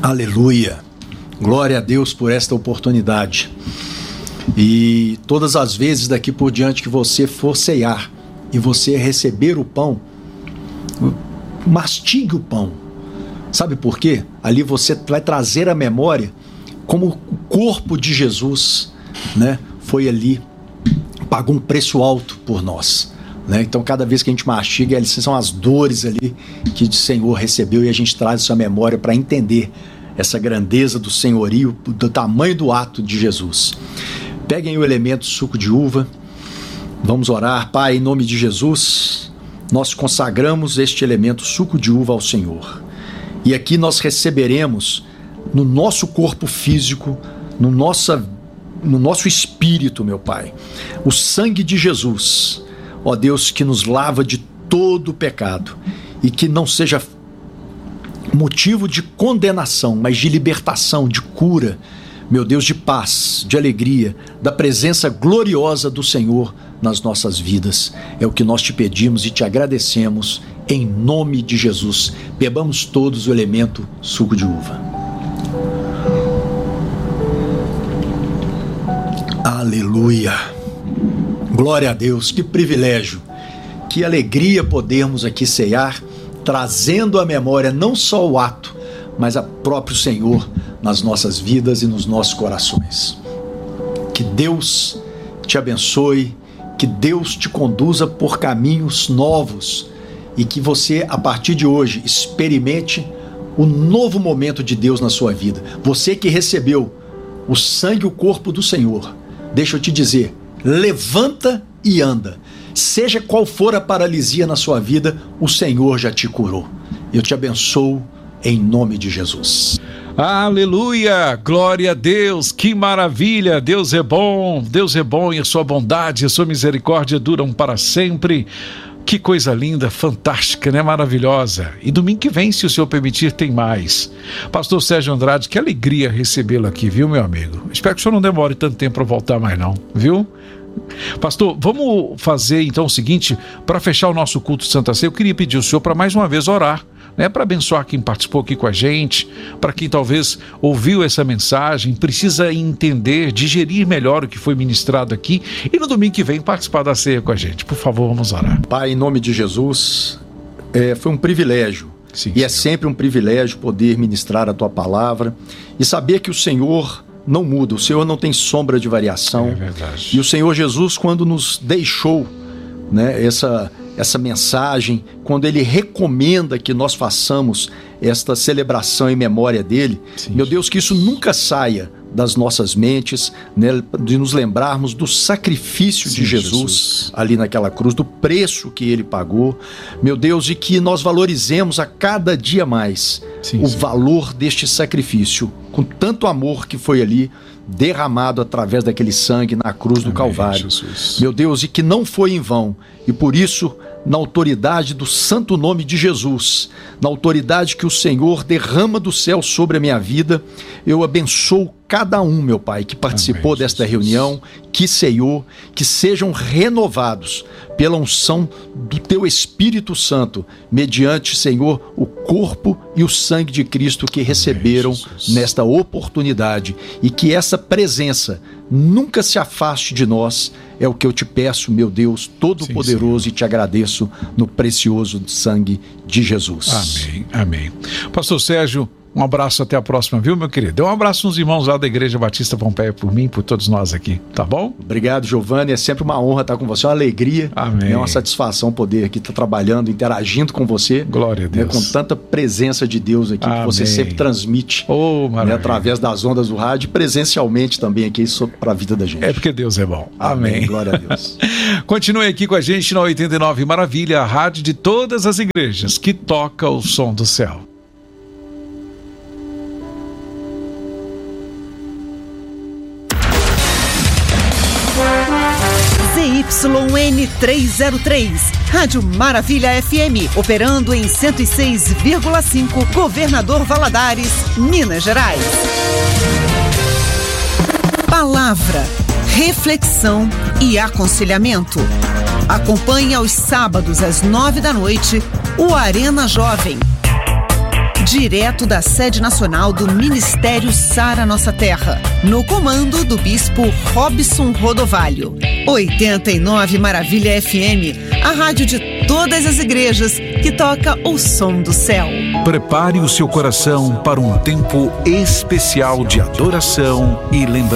Aleluia, glória a Deus por esta oportunidade. E todas as vezes daqui por diante que você for ceiar e você receber o pão, mastigue o pão. Sabe por quê? Ali você vai trazer à memória como o corpo de Jesus, né, foi ali, pagou um preço alto por nós, né? Então cada vez que a gente mastiga, são as dores ali que o Senhor recebeu, e a gente traz isso à memória para entender essa grandeza do senhorio, do tamanho do ato de Jesus. Peguem o elemento suco de uva, vamos orar. Pai, em nome de Jesus, nós consagramos este elemento suco de uva ao Senhor, e aqui nós receberemos no nosso corpo físico, no nosso espírito, meu Pai, o sangue de Jesus, ó Deus, que nos lava de todo o pecado, e que não seja motivo de condenação, mas de libertação, de cura, meu Deus, de paz, de alegria, da presença gloriosa do Senhor nas nossas vidas. É o que nós te pedimos e te agradecemos, em nome de Jesus. Bebamos todos o elemento suco de uva. Aleluia, glória a Deus, que privilégio, que alegria podermos aqui ceiar, trazendo à memória não só o ato, mas a próprio Senhor nas nossas vidas e nos nossos corações. Que Deus te abençoe, que Deus te conduza por caminhos novos, e que você, a partir de hoje, experimente o novo momento de Deus na sua vida. Você que recebeu o sangue e o corpo do Senhor, deixa eu te dizer, levanta e anda. Seja qual for a paralisia na sua vida, o Senhor já te curou. Eu te abençoo em nome de Jesus. Aleluia, glória a Deus, que maravilha. Deus é bom e a sua bondade e a sua misericórdia duram para sempre. Que coisa linda, fantástica, né? Maravilhosa. E domingo que vem, se o Senhor permitir, tem mais. Pastor Sérgio Andrade, que alegria recebê-lo aqui, viu, meu amigo? Espero que o senhor não demore tanto tempo para voltar mais não, viu? Pastor, vamos fazer então o seguinte, para fechar o nosso culto de Santa Ceia, eu queria pedir ao senhor para mais uma vez orar, né, para abençoar quem participou aqui com a gente, para quem talvez ouviu essa mensagem, precisa entender, digerir melhor o que foi ministrado aqui, e no domingo que vem participar da ceia com a gente. Por favor, vamos orar. Pai, em nome de Jesus, foi um privilégio. Sim, e é sempre um privilégio poder ministrar a tua palavra e saber que o Senhor não muda, o Senhor não tem sombra de variação. É verdade. E o Senhor Jesus, quando nos deixou, né, essa mensagem, quando Ele recomenda que nós façamos esta celebração em memória dEle, sim, meu Deus, que isso nunca saia das nossas mentes, né, de nos lembrarmos do sacrifício, sim, de Jesus ali naquela cruz, do preço que Ele pagou, meu Deus, e que nós valorizemos a cada dia mais, sim, o valor deste sacrifício, com tanto amor que foi ali derramado através daquele sangue na cruz do Calvário. Jesus. Meu Deus, e que não foi em vão, e por isso, na autoridade do santo nome de Jesus, na autoridade que o Senhor derrama do céu sobre a minha vida, eu abençoo cada um, meu Pai, que participou desta reunião, que ceiou, que sejam renovados pela unção do Teu Espírito Santo, mediante, Senhor, o corpo e o sangue de Cristo que receberam nesta oportunidade, e que essa presença nunca se afaste de nós. É o que eu te peço, meu Deus Todo-Poderoso, e te agradeço no precioso sangue de Jesus. Amém, amém. Pastor Sérgio, um abraço, até a próxima, viu, meu querido? Dê um abraço nos irmãos lá da Igreja Batista Pompeia por mim, por todos nós aqui, tá bom? Obrigado, Giovanni, é sempre uma honra estar com você, uma alegria. Amém. É uma satisfação poder aqui estar trabalhando, interagindo com você. Glória a Deus. Né, com tanta presença de Deus aqui, amém, que você sempre transmite, né, através das ondas do rádio, presencialmente também aqui para a vida da gente. É porque Deus é bom. Amém. Glória a Deus. Continue aqui com a gente na 89 Maravilha, a rádio de todas as igrejas, que toca o som do céu. ZYN 303, Rádio Maravilha FM, operando em 106,5, Governador Valadares, Minas Gerais. Palavra, reflexão e aconselhamento. Acompanhe aos sábados às 9 da noite o Arena Jovem. direto da sede nacional do Ministério Sara Nossa Terra, no comando do bispo Robson Rodovalho. 89 Maravilha FM, a rádio de todas as igrejas que toca o som do céu. Prepare o seu coração para um tempo especial de adoração e lembrança.